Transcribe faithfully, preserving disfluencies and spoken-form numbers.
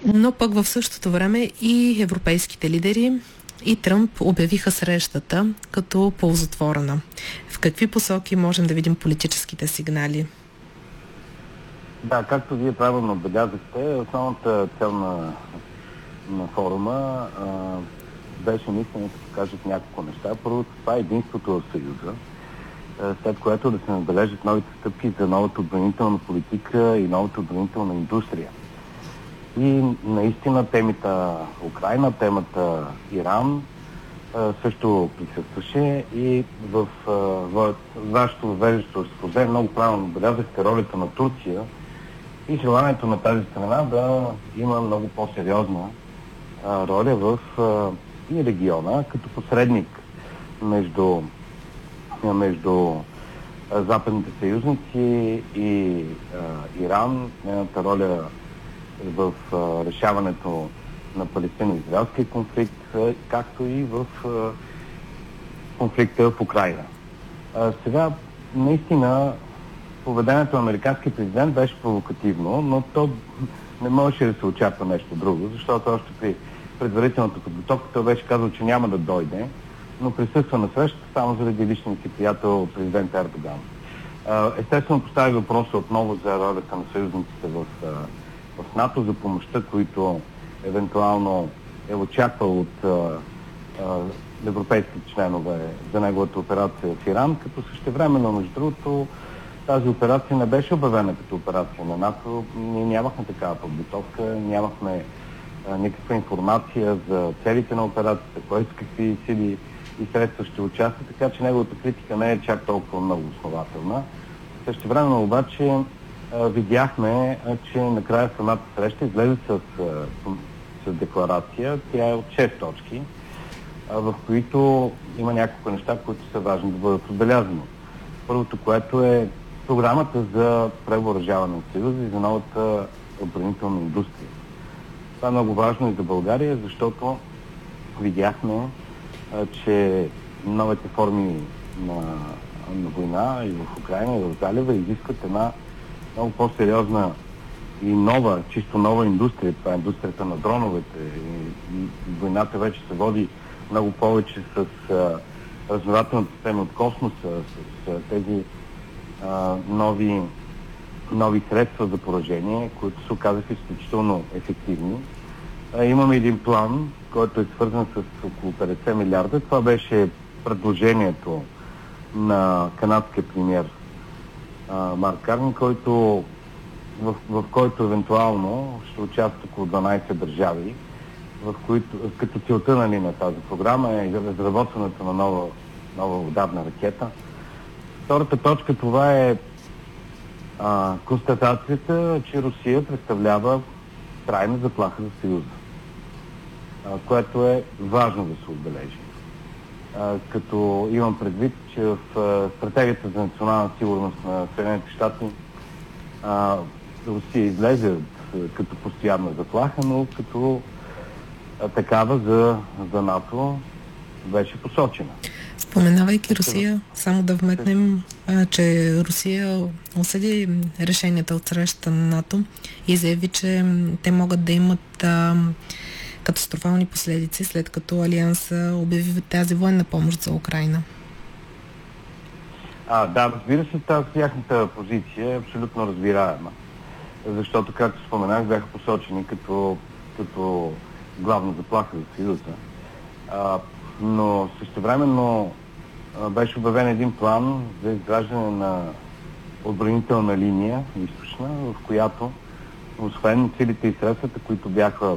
Но пък в същото време и европейските лидери и Тръмп обявиха срещата като ползотворна. В какви посоки можем да видим политическите сигнали? Да, както вие правилно отбелязахте, основната цел на, на форума а, беше наистина да се кажат няколко неща. Първо, това е единството в Съюза, след което да се набележат новите стъпки за новата отбранителна политика и новата отбранителна индустрия. И наистина темата Украйна, темата Иран също присъстваше и в вашето въвеждащо експозе много правилно отбелязахте ролята на Турция и желанието на тази страна да има много по-сериозна а, роля в а, и региона, като посредник между, между а, западните съюзници и а, Иран, нейната роля в а, решаването на палестино-израелския конфликт, а, както и в а, конфликта в Украйна. А, сега, наистина, поведението на американския президент беше провокативно, но то не можеше да се очаква нещо друго, защото още при предварителната подготовка той беше казал, че няма да дойде, но присъства на срещата само заради личния си приятел президент Ердоган. Естествено постави въпроса отново за ролята на съюзниците в, в НАТО, за помощта, които евентуално е очаквал от европейските членове за неговата операция в Иран, като същевременно, между другото, тази операция не беше обявена като операция на НАТО. Ние нямахме такава подготовка, нямахме а, никаква информация за целите на операцията, кой с какви сили и средства ще участва, така че неговата критика не е чак толкова много основателна. Същевременно обаче а, видяхме, а, че накрая самата среща излезе с, а, с декларация. Тя е от шест точки, а, в които има няколко неща, които са важни да бъдат отбелязани. Първото, което е програмата за превъоръжаване на Съюза и за новата отбранителна индустрия. Това е много важно и за България, защото видяхме, а, че новите форми на, на война и в Украйна, и в Залива изискват една много по-сериозна и нова, чисто нова индустрия. Това е индустрията на дроновете. И, и войната вече се води много повече с разузнавателната система от космоса, с, с тези а, нови, нови средства за поражение, които се оказаха изключително ефективни. А, имаме един план, който е свързан с около петдесет милиарда. Това беше предложението на канадския премиер а, Марк Карни, който, в, в който евентуално ще участват около дванадесет държави, в които, като целта, нали, на тази програма е разработването на нова, нова ударна ракета. Втората точка, това е а, констатацията, че Русия представлява трайна заплаха за Съюза, а, което е важно да се отбележи. А, като имам предвид, че в а, стратегията за национална сигурност на Съединените щати а, Русия излезе от, като постоянна заплаха, но като а, такава за, за НАТО беше посочена. Споменавайки Русия, само да вметнем, а, че Русия осъди решенията от срещата на НАТО и заяви, че те могат да имат а, катастрофални последици, след като Алианса обяви тази военна помощ за Украйна. А, да, разбира се, тази тяхната позиция е абсолютно разбираема. Защото, както споменах, бяха посочени като, като главна заплаха за Съюза. А, но същевременно а, беше обявен един план за изграждане на отбранителна линия, източна, в която, освен силите и средствата, които бяха